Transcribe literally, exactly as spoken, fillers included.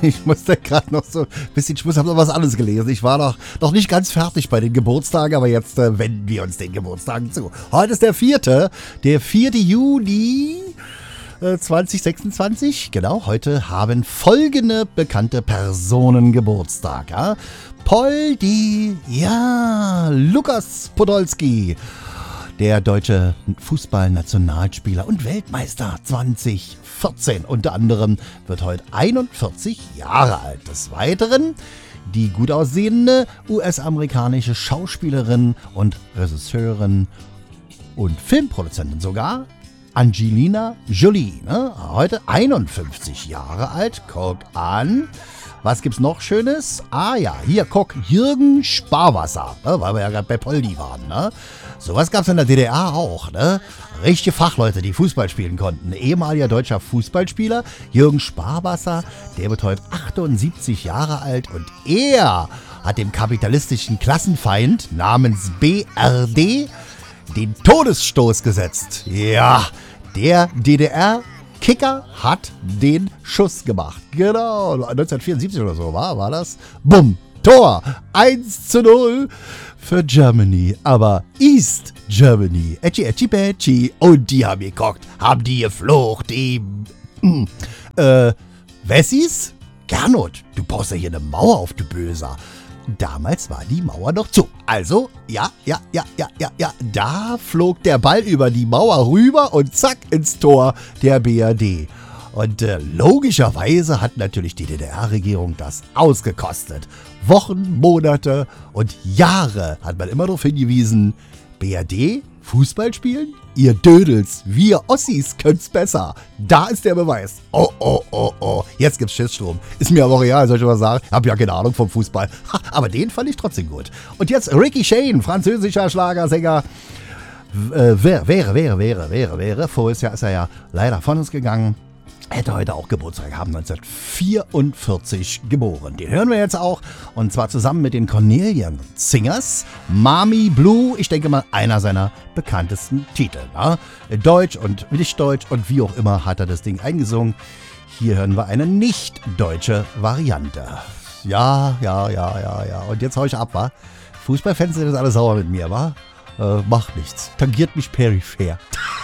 Ich musste gerade noch so ein bisschen, ich muss, habe noch was anderes gelesen. Ich war noch, noch nicht ganz fertig bei den Geburtstagen, aber jetzt äh, wenden wir uns den Geburtstagen zu. Heute ist der vierte, der vierte Juni äh, zwanzig sechsundzwanzig. Genau, heute haben folgende bekannte Personen Geburtstag. Ja? Poldi, ja, Lukas Podolski. Der deutsche Fußballnationalspieler und Weltmeister zwanzig vierzehn. Unter anderem wird heute einundvierzig Jahre alt. Des Weiteren die gut aussehende U S-amerikanische Schauspielerin und Regisseurin und Filmproduzentin sogar, Angelina Jolie. Ne? Heute einundfünfzig Jahre alt. Guck an. Was gibt's noch Schönes? Ah ja, hier, guck, Jürgen Sparwasser, ne, weil wir ja gerade bei Poldi waren. Ne? Sowas gab's in der D D R auch. Ne? Richtige Fachleute, die Fußball spielen konnten. Ehemaliger deutscher Fußballspieler, Jürgen Sparwasser, der wird heute achtundsiebzig Jahre alt und er hat dem kapitalistischen Klassenfeind namens B R D den Todesstoß gesetzt. Ja, der D D R Kicker hat den Schuss gemacht. Genau, neunzehnhundertvierundsiebzig oder so war, war das. Bumm, Tor, eins zu null für Germany. Aber East Germany, Etchi, Etchi, Betschi. Und die haben geguckt, haben die geflucht, die, äh, Wessis? Gernot, du baust ja hier eine Mauer auf, du Böser. Damals war die Mauer noch zu. Also, ja, ja, ja, ja, ja, ja, da flog der Ball über die Mauer rüber und zack ins Tor der B R D. Und äh, logischerweise hat natürlich die D D R-Regierung das ausgekostet. Wochen, Monate und Jahre hat man immer darauf hingewiesen, B R D, Fußball spielen? Ihr Dödels, wir Ossis können's besser. Da ist der Beweis. Oh, oh, oh, oh. Jetzt gibt's Schissstrom. Ist mir aber real, soll ich mal sagen. Hab ja keine Ahnung vom Fußball. Ha, aber den fand ich trotzdem gut. Und jetzt Ricky Shane, französischer Schlagersänger. Äh, wäre, wäre, wäre, wäre, wäre, wäre. Voriges Jahr ist er ja leider von uns gegangen. Hätte heute auch Geburtstag gehabt, neunzehnhundertvierundvierzig geboren. Den hören wir jetzt auch, und zwar zusammen mit den Cornelian Singers. Mami Blue, ich denke mal, einer seiner bekanntesten Titel. Ne? Deutsch und nicht Deutsch und wie auch immer hat er das Ding eingesungen. Hier hören wir eine nicht deutsche Variante. Ja, ja, ja, ja, ja. Und jetzt hau ich ab, wa? Fußballfans sind jetzt alle sauer mit mir, wa? Äh, macht nichts. Tangiert mich peripher.